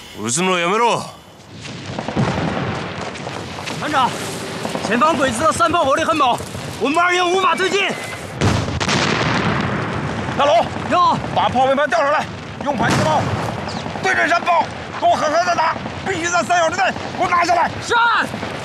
撃つのやめろ。 团长，前方鬼子的山炮火力很猛，我们2营无法推进。 大龙， 有， 把炮位盘调上来，用迫击炮对准山炮，给我狠狠的打，必须在3秒之内给我拿下来。 是。